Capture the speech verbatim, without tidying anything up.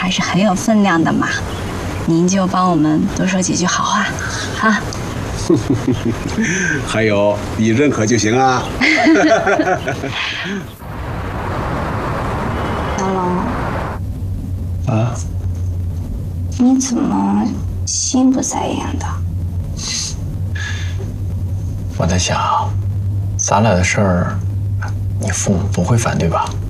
还是很有分量的嘛，您就帮我们多说几句好话，啊。 还有你认可就行啊。 小龙， 啊？ 你怎么心不在焉的？ 我在想，咱俩的事儿，你父母不会反对吧？